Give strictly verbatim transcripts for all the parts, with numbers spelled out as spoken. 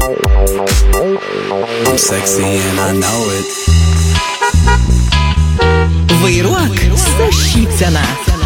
I'm sexy and I know it. Vairuok su šypsena.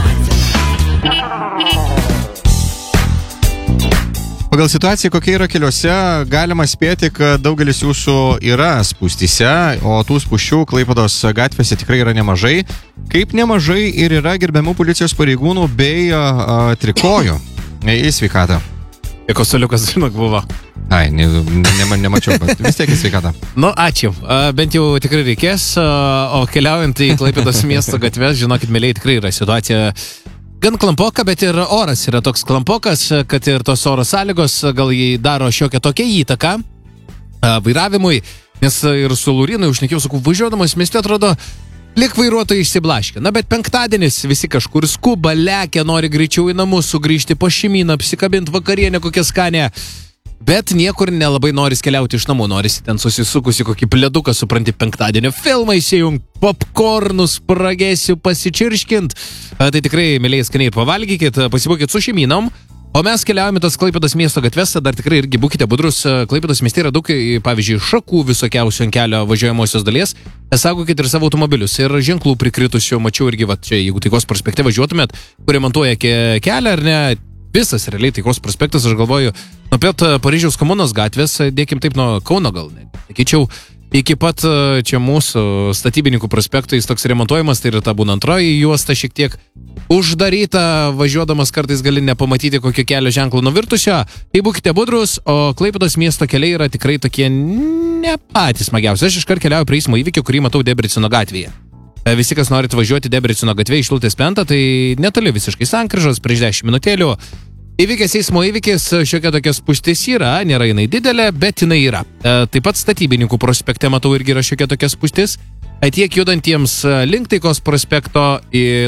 Pagal situaciją, kokia yra keliuose, galima spėti, kad daugelis jūsų yra spūstyse, o tų spūsčių Klaipėdos gatvėse tikrai yra nemažai. Kaip nemažai ir yra gerbiamų policijos pareigūnų bei a, trikojų. Į sveikatą. Jeko soliukas, žinok, buvo. Ai, ne, ne, nemačiau, bet vis tiek į sveikatą. Nu, ačiū. Bent jau tikrai reikės, o keliaujant į Klaipėdos miesto gatves, žinokit, mėliai, tikrai yra situacija gan klampoka, bet ir oras yra toks klampokas, kad ir tos oro sąlygos gal jį daro šiokią tokią įtaką vairavimui, nes ir su Laurinai užnekiau, sakau, važiuodamas mieste atrodo, lyg vairuotojai išsiblaškė. Na, bet penktadienis visi kažkur skuba, lekia, nori greičiau į namus, sugrįžti po šeimyną, apsikabinti vakarienę kokią skanę. Bet niekur nelabai noris keliauti iš namų, norisi ten susisukusi kokį pleduką, supranti, penktadienio filmą įsijung, popcornus pragėsiu pasičirškint. Tai tikrai, mėliai, skaniai ir pavalgykit, pasibūkit su šeimynom. O mes keliaujame tos Klaipėdos miesto gatves, dar tikrai irgi būkite budrus. Klaipėdos mieste yra daug, pavyzdžiui, šakų visokiausių ant kelio važiuojamosios dalies. Saugokit ir savo automobilius. Ir ženklų prikritusių, mačiau irgi, va, čia, jeigu Taikos prospekte važiuotumėt, kur remontuoja kelią, ar ne, visas realiai Taikos prospektas, aš galvoju, nuo pat Paryžiaus komunos gatvės, dėkim taip nuo Kauno gal, ne, sakyčiau, iki pat čia mūsų statybininkų prospektų jis toks remontuojamas, tai yra ta būna antroji juosta šiek tiek uždaryta, važiuodamas kartais gali nepamatyti kokio kelio ženklo nuvirtusio. Tai būkite budrus, o Klaipėdos miesto keliai yra tikrai tokie ne patys smagiausi. Aš iškart keliauju prie eismo įvykio, kurį matau Debrecino gatvėje. Visi, kas norit važiuoti Debrecino gatvėje iš Šilutės plentą, tai netoli visiškai sankryžos, prieš dešimt minutėlių. Įvykęs eismo įvykis, šiokia tokia spūstis yra, nėra jinai didelė, bet jinai yra. Taip pat statybininkų prospekte matau irgi yra šiokia tokia spūstis. Tiek judantiems link Taikos prospekto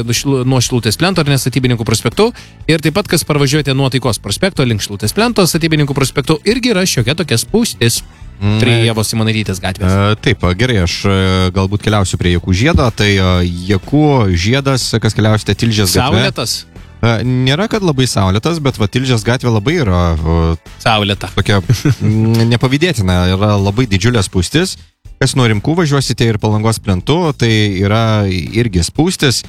nuo Šilutės plento ar ne statybininkų prospektų. Ir taip pat, kas parvažiuojate nuo Taikos prospekto link Šilutės plento statybininkų prospektų, irgi yra šiokia tokia spūstis. Prie Ievos Simonaitytės gatvės. Taip, gerai, aš galbūt keliausiu prie Jakų žiedo. Tai Jakų žiedas, kas keliausite Tilžės gatvė. Saulėtas? Nėra, kad labai saulėtas, bet va, Tilžės gatvė labai yra saulėta. Tokia nepavydėtina, yra labai didžiulė spūstis. Kas nuo Rimkų važiuosite ir Palangos plentu, tai yra irgi spūstis.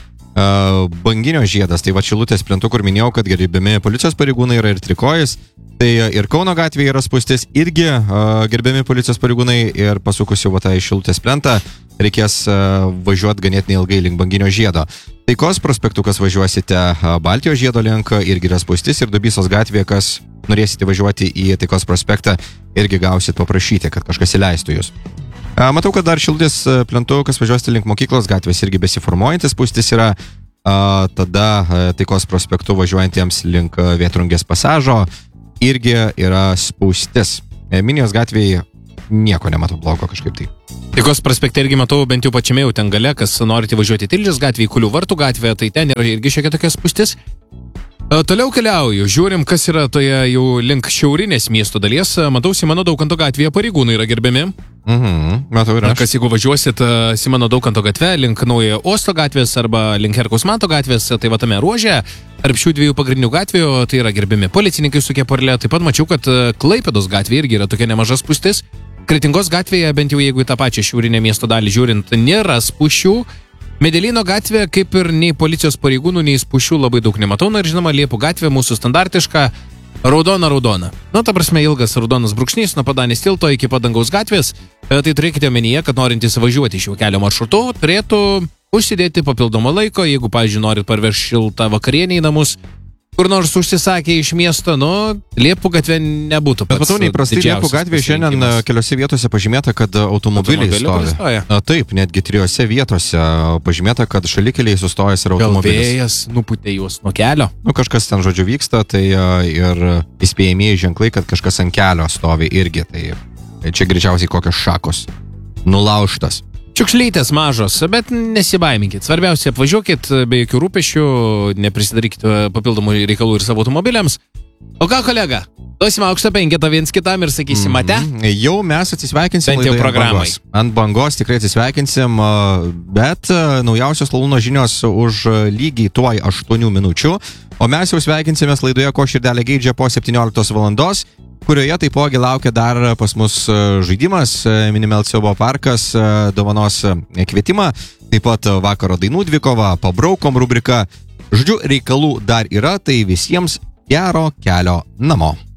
Banginio žiedas, tai va Šilutės plentu, kur minėjau, kad gerbiami policijos pareigūnai yra ir trikojais. Tai ir Kauno gatvėje yra spūstis, irgi uh, gerbiami policijos pareigūnai, ir pasukus jau va tą į Šilutės plentą reikės uh, važiuoti ganėtinai ilgai link Banginio žiedo. Taikos prospektu, kas važiuosite uh, Baltijos žiedo link, irgi yra spūstis, ir Dubysos gatvėje, kas norėsite važiuoti į Taikos prospektą, irgi gausit paprašyti, kad kažkas įleistų jūs. Uh, matau, kad dar Šilutės plentu, kas važiuosite link mokyklos gatvės, irgi besiformuojantis spūstis yra, uh, tada uh, Taikos prospektu važiuojantiems link uh, Vėtrungės pasažo, irgi yra spūstis. Minijos gatvėje nieko nematau blogo kažkaip tai. Taikos prospekte irgi matau bent jau pačiame jau ten gale, kas norite važiuoti Tilžės gatvėje, Kulių vartų gatvėje, tai ten yra irgi šiokia tokia spūstis. Toliau keliauju, žiūrim, kas yra toje jau link šiaurinės miesto dalies. Matau, Simono Daukanto gatvėje pareigūnai yra gerbiami. Mhm, matau ir aš. Kas jeigu važiuosit Simono Daukanto gatve, link Naujojo Uosto gatvės arba link Herkaus Manto gatvės, tai va tame ruože, tarp šių dviejų pagrindinių gatvių, tai yra gerbiami policininkai su keporle. Taip pat mačiau, kad Klaipėdos gatvėje irgi yra tokia nemaža spūstis. Kretingos gatvėje, bent jau jeigu į tą pačią šiaurinę miesto dalį žiūrint, nėra spūsčių. Medelino gatvė, kaip ir nei policijos pareigūnų, nei spūsčių labai daug nematau. Na ir žinoma, Liepų gatvė mūsų standartiška raudona raudona. Na, ta prasme, ilgas raudonas brūkšnys nuo Padanės tilto iki Padangaus gatvės. Tai turėkite omenyje, kad norintys važiuoti šiuo kelio maršrutu, turėtų užsidėti papildomą laiko, jeigu, pavyzdžiui, norit parvežti šiltą vakarienę į namus, kur nors užsisakė iš miesto, nu, Liepų gatvė nebūtų pats. Bet matau, neįprastai Liepų gatvė šiandien keliose vietose pažymėta, kad automobiliai stovi. Na, taip, netgi trijose vietose pažymėta, kad šalikeliai sustojęs yra automobilis. Gal vėjas nupūtė juos nuo kelio? Nu, kažkas ten, žodžiu, vyksta, tai ir įspėjamieji ženklai, kad kažkas ant kelio stovi irgi. Tai čia greičiausiai kokios šakos. Nulaužtas. Čiukšlytės mažos, bet nesibaiminkit. Svarbiausia, apvažiuokit be jokių rūpesčių, neprisidarykit papildomų reikalų ir savo automobiliams. O ką, kolega? Duosim aukštą penketą viens kitam ir sakysim, mate? Mm-hmm. Jau mes atsisveikinsim laidoje programai. Ant bangos. Ant bangos tikrai atsisveikinsim, bet naujausios Lalūno žinios už lygiai tuoj aštuonių minučių. O mes jau sveikinsimės laidoje Ko širdelė geidžia po septynioliktos valandos, kurioje taipogi laukia dar pas mus žaidimas, Minimal Siaubo parkas dovanos kvietimą, taip pat vakaro dainų dvikova, pabraukom rubrika. Žodžiu, reikalų dar yra, tai visiems gero kelio namo.